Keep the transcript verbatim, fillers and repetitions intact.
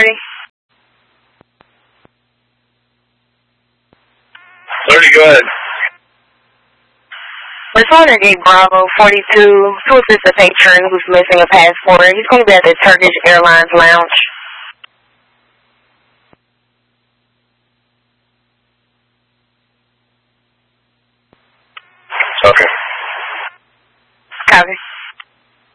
thirty? thirty, go ahead. Responding to Bravo forty-two to assist a patron who's missing a passport. He's going to be at the Turkish Airlines lounge. Okay. Copy.